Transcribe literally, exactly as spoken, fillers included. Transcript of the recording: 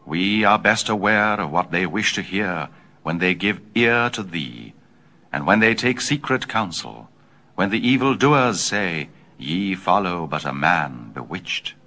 We are best aware of what they wish to hear when they give ear to thee, and when they take secret counsel, when the evil doers say, Ye follow but a man bewitched.